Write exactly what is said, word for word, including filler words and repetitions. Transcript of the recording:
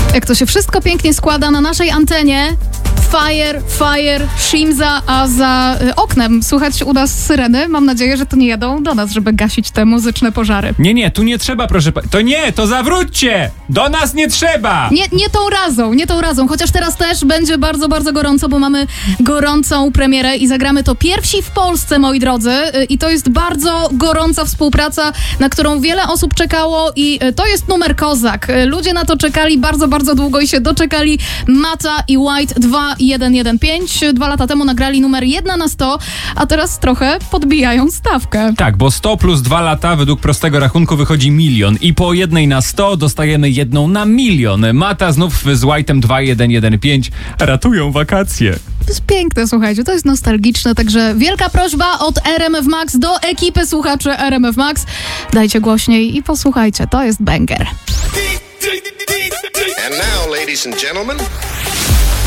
Jak to się wszystko pięknie składa na naszej antenie. Fire, fire, Shimza, a za y, oknem słychać u nas syreny. Mam nadzieję, że to nie jadą do nas, żeby gasić te muzyczne pożary. Nie, nie, tu nie trzeba, proszę pa- To nie, to zawróćcie! Do nas nie trzeba! Nie, nie tą razą, nie tą razą, chociaż teraz też będzie bardzo, bardzo gorąco, bo mamy gorącą premierę i zagramy to pierwsi w Polsce, moi drodzy. Y, I to jest bardzo gorąca współpraca, na którą wiele osób czekało i y, to jest numer kozak. Y, ludzie na to czekali bardzo, bardzo długo i się doczekali. Mata i White dwa jeden jeden pięć. Dwa lata temu nagrali numer jeden na sto, a teraz trochę podbijają stawkę. Tak, bo sto plus dwa lata według prostego rachunku wychodzi milion i po jednej na sto dostajemy jedną na milion. Mata znów z White'em dwa jeden jeden pięć ratują wakacje. To jest piękne, słuchajcie, to jest nostalgiczne, także wielka prośba od R M F Max do ekipy słuchaczy R M F Max. Dajcie głośniej i posłuchajcie, to jest banger. And now, ladies and gentlemen...